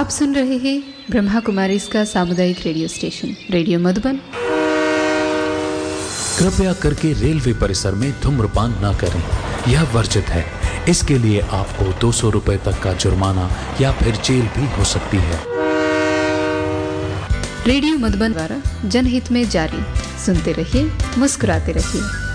आप सुन रहे हैं ब्रह्मा कुमारी इसका सामुदायिक रेडियो स्टेशन रेडियो मधुबन। कृपया करके रेलवे परिसर में धूम्रपान न करें, यह वर्जित है। इसके लिए आपको 200 रुपए तक का जुर्माना या फिर जेल भी हो सकती है। रेडियो मधुबन द्वारा जनहित में जारी। सुनते रहिए, मुस्कुराते रहिए।